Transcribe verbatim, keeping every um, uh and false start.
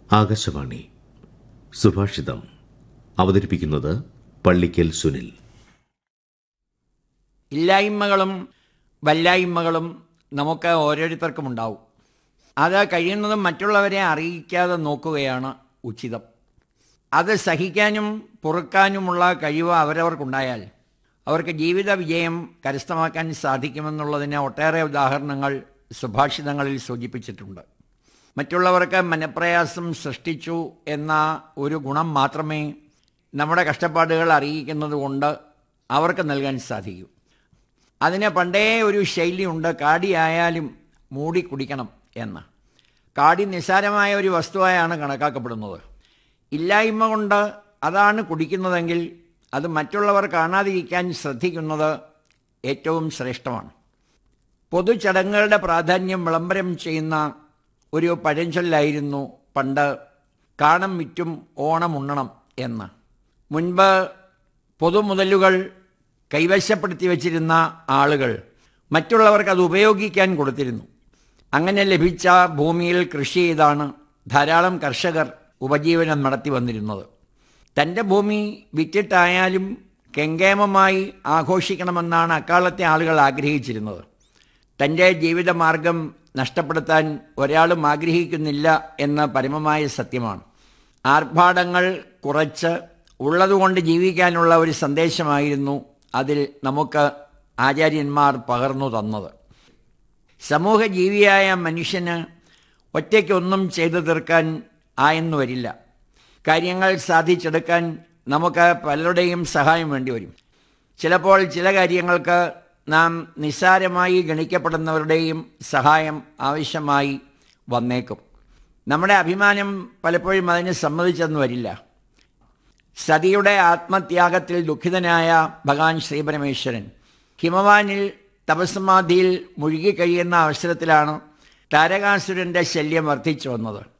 ആകാശവാണി സുഭാഷിതം. അവതരിപ്പിക്കുന്നത് പള്ളിക്കൽ സുനിൽ. ഇല്ലായ്മകളും വല്ലായ്മകളും നമുക്ക് ഓരോരുത്തർക്കും ഉണ്ടാവും. അത് കഴിയുന്നതും മറ്റുള്ളവരെ അറിയിക്കാതെ നോക്കുകയാണ് ഉചിതം. അത് സഹിക്കാനും പൊറുക്കാനുമുള്ള കഴിവ് അവരവർക്കുണ്ടായാൽ അവർക്ക് ജീവിത വിജയം കരസ്ഥമാക്കാൻ സാധിക്കുമെന്നുള്ളതിന് ഒട്ടേറെ ഉദാഹരണങ്ങൾ സുഭാഷിതങ്ങളിൽ സൂചിപ്പിച്ചിട്ടുണ്ട്. മറ്റുള്ളവർക്ക് മനപ്രയാസം സൃഷ്ടിച്ചു എന്ന ഒരു ഗുണം മാത്രമേ നമ്മുടെ കഷ്ടപ്പാടുകൾ അറിയിക്കുന്നത് കൊണ്ട് അവർക്ക് നൽകാൻ സാധിക്കൂ. അതിന് പണ്ടേ ഒരു ശൈലിയുണ്ട്, കാടിയായാലും മൂടി കുടിക്കണം എന്ന്. കാടി നിസ്സാരമായ ഒരു വസ്തുവായാണ് കണക്കാക്കപ്പെടുന്നത്. ഇല്ലായ്മ കൊണ്ട് അതാണ് കുടിക്കുന്നതെങ്കിൽ അത് മറ്റുള്ളവർ കാണാതിരിക്കാൻ ശ്രദ്ധിക്കുന്നത് ഏറ്റവും ശ്രേഷ്ഠമാണ്. പൊതുചടങ്ങുകളുടെ പ്രാധാന്യം വിളംബരം ചെയ്യുന്ന ഒരു പഴഞ്ചൊല്ലായിരുന്നു പണ്ട് കാണം വിറ്റും ഓണം ഉണ്ണണം എന്ന്. മുൻപ് പൊതുമുതലുകൾ കൈവശപ്പെടുത്തി വച്ചിരുന്ന ആളുകൾ മറ്റുള്ളവർക്ക് അത് ഉപയോഗിക്കാൻ കൊടുത്തിരുന്നു. അങ്ങനെ ലഭിച്ച ഭൂമിയിൽ കൃഷി ചെയ്താണ് ധാരാളം കർഷകർ ഉപജീവനം നടത്തി വന്നിരുന്നത്. തൻ്റെ ഭൂമി വിറ്റിട്ടായാലും കെങ്കേമമായി ആഘോഷിക്കണമെന്നാണ് അക്കാലത്തെ ആളുകൾ ആഗ്രഹിച്ചിരുന്നത്. തൻ്റെ ജീവിതമാർഗം നഷ്ടപ്പെടുത്താൻ ഒരാളും ആഗ്രഹിക്കുന്നില്ല എന്ന പരമമായ സത്യമാണ്. ആർഭാടങ്ങൾ കുറച്ച് ഉള്ളതുകൊണ്ട് ജീവിക്കാനുള്ള ഒരു സന്ദേശമായിരുന്നു അതിൽ നമുക്ക് ആചാര്യന്മാർ പകർന്നു തന്നത്. സമൂഹ ജീവിയായ മനുഷ്യന് ഒറ്റയ്ക്കൊന്നും ചെയ്തു തീർക്കാൻ ആയെന്നു വരില്ല. കാര്യങ്ങൾ സാധിച്ചെടുക്കാൻ നമുക്ക് പലരുടെയും സഹായം വേണ്ടിവരും. ചിലപ്പോൾ ചില കാര്യങ്ങൾക്ക് നാം നിസ്സാരമായി ഗണിക്കപ്പെടുന്നവരുടെയും സഹായം ആവശ്യമായി വന്നേക്കും. നമ്മുടെ അഭിമാനം പലപ്പോഴും അതിന് സമ്മതിച്ചെന്ന് വരില്ല. സതിയുടെ ആത്മത്യാഗത്തിൽ ദുഃഖിതനായ ഭഗവാൻ ശ്രീപരമേശ്വരൻ ഹിമവാനിൽ തപസ്സമാധിയിൽ മുഴുകിക്കഴിയുന്ന അവസരത്തിലാണ് താരകാസുരൻ്റെ ശല്യം വർദ്ധിച്ചു വന്നത്.